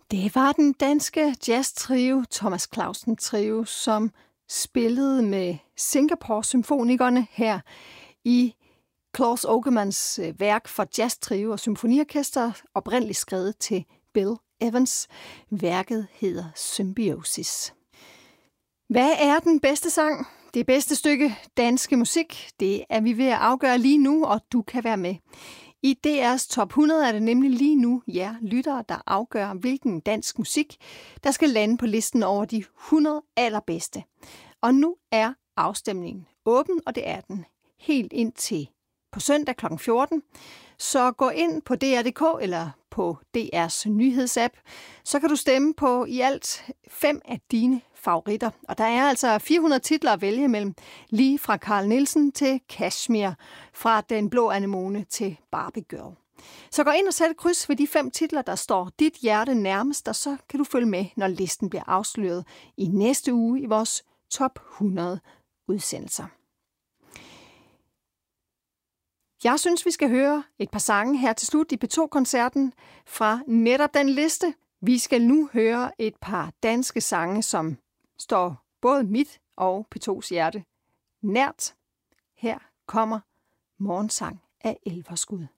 Det var den danske jazztrio Thomas Clausen Trio, som spillede med Singapore-symfonikerne her i Claus Ogermans værk for jazztrio og symfoniorkester, oprindeligt skrevet til Bill Evans. Værket hedder Symbiosis. Hvad er den bedste sang? Det bedste stykke danske musik, det er vi ved at afgøre lige nu, og du kan være med. I DR's top 100 er det nemlig lige nu jer lyttere, der afgør, hvilken dansk musik, der skal lande på listen over de 100 allerbedste. Og nu er afstemningen åben, og det er den helt indtil på søndag kl. 14. Så gå ind på DR.dk eller på DR's nyhedsapp, så kan du stemme på i alt 5 af dine favoritter. Og der er altså 400 titler at vælge mellem, lige fra Carl Nielsen til Kashmir, fra Den Blå Anemone til Barbie Girl. Så gå ind og sæt et kryds ved de 5 titler, der står dit hjerte nærmest, og så kan du følge med, når listen bliver afsløret i næste uge i vores top 100 udsendelser. Jeg synes, vi skal høre et par sange her til slut i P2-koncerten fra netop den liste. Vi skal nu høre et par danske sange, som står både mit og P2's hjerte nært. Her kommer Morgensang af Elverskud.